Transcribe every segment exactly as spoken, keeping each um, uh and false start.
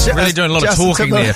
Really doing a lot Justin of talking there.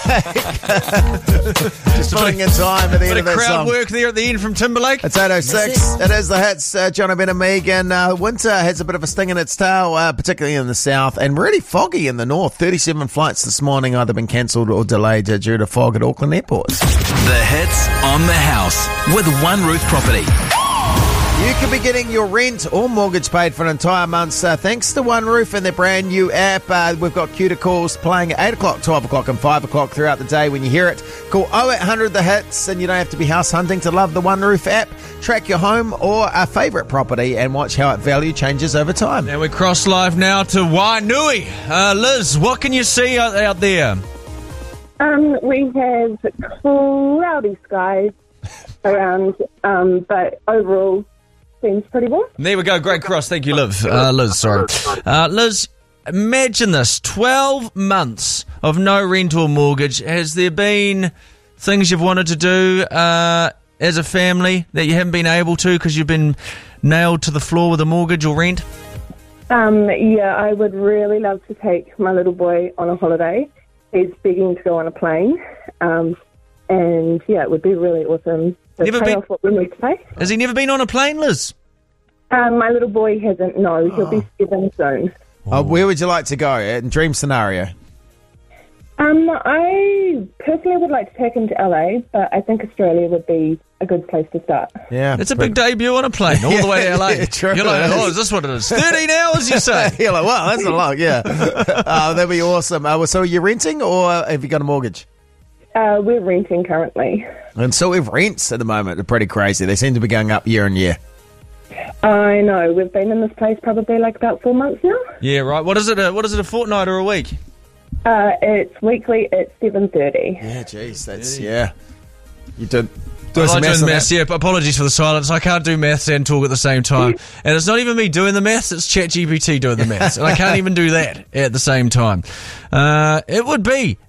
Just pulling in time at the end Bit of of that crowd song. work there at the end from Timberlake. It's eight oh six. It is the hits. Uh, John O'Brien and Megan. Uh, winter has a bit of a sting in its tail, uh, particularly in the south, and really foggy in the north. thirty-seven flights this morning either been cancelled or delayed uh, due to fog at Auckland Airport. The hits on the house with One Roof Property. You could be getting your rent or mortgage paid for an entire month uh, thanks to One Roof and their brand new app. Uh, we've got Q to calls playing at eight o'clock, twelve o'clock and five o'clock throughout the day. When you hear it, call oh eight hundred the hits, and you don't have to be house hunting to love the One Roof app. Track your home or a favourite property and watch how its value changes over time. And we cross live now to Wainui. Uh, Liz, what can you see out, out there? Um, we have cloudy skies around, um, but overall seems pretty warm. There we go. Great cross. Thank you, Liv. Uh, Liz, sorry. Uh, Liz, imagine this. twelve months of no rent or mortgage. Has there been things you've wanted to do uh, as a family that you haven't been able to because you've been nailed to the floor with a mortgage or rent? Um, yeah, I would really love to take my little boy on a holiday. He's begging to go on a plane. Um, and, yeah, it would be really awesome to Never pay been- off what we need to pay. Has he never been on a plane, Liz? Um, my little boy hasn't, no. He'll be seven soon. Uh, where would you like to go in dream scenario? Um, I personally would like to take him to L A, but I think Australia would be a good place to start. Yeah, It's a big debut on a plane, all the way to L A. Yeah, true. You're like, oh, is this what it is? thirteen hours, you say? You're like, wow, that's a lot, yeah. uh, that'd be awesome. Uh, so are you renting or have you got a mortgage? Uh, we're renting currently. And so if rents at the moment are pretty crazy. They seem to be going up year on year. I know. We've been in this place probably like about four months now. Yeah, right. What is it? A, what is it? A fortnight or a week? Uh, it's weekly at seven thirty. Yeah, jeez, that's, yeah. You did... I like doing on maths, that. yeah, but apologies for the silence. I can't do maths and talk at the same time. And it's not even me doing the maths, it's ChatGPT doing the maths. And I can't even do that at the same time. Uh, it would be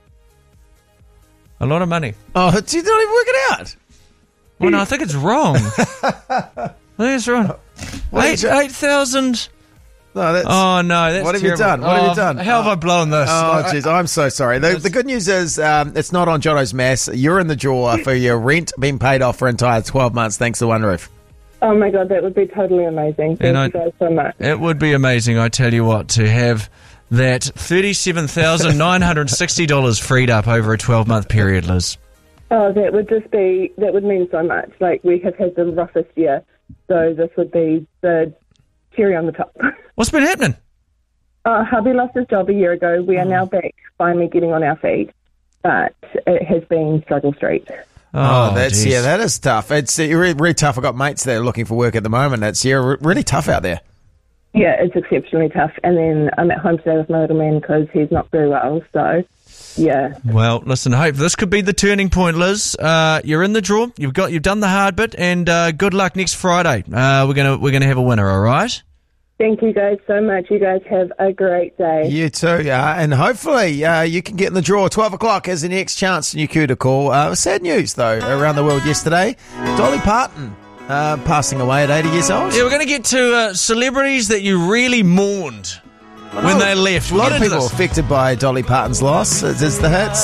a lot of money. Oh, you don't even work it out. Well, no, I think it's wrong. I think it's wrong. What Eight, did you- eight thousand... No, that's... Oh, no, that's What have you terrible. done? What have you Oh, done? How have I blown this? Oh, jeez, I'm so sorry. The, the good news is um, it's not on Jono's Mass. You're in the draw for your rent being paid off for entire twelve months thanks to One Roof. Oh my god, that would be totally amazing. Thank And you I- guys so much. It would be amazing, I tell you what, to have that thirty-seven thousand nine hundred sixty dollars freed up over a twelve-month period, Liz. Oh, that would just be, that would mean so much. Like, we have had the roughest year, so this would be the cherry on the top. What's been happening? Uh, hubby lost his job a year ago. We are now back, finally getting on our feet, but it has been struggle street. Oh, that's geez. yeah, that is tough. It's uh, really, really tough. I've got mates that are looking for work at the moment. It's yeah, re- really tough out there. Yeah, it's exceptionally tough. And then I'm at home today with my little man because he's not very well, so yeah. Well, listen, I hope this could be the turning point, Liz. Uh, you're in the draw. You've got, you've done the hard bit, and uh, good luck next Friday. Uh, we're gonna, we're gonna have a winner. All right. Thank you guys so much. You guys have a great day. You too, yeah. And hopefully uh, you can get in the draw. twelve o'clock is the next chance in your queue to call. Uh, sad news, though, around the world yesterday. Dolly Parton uh, passing away at eighty years old. Yeah, we're gonna get to uh, celebrities that you really mourned when they left. A We'll lot get of into people this. affected by Dolly Parton's loss. It's, it's the hits.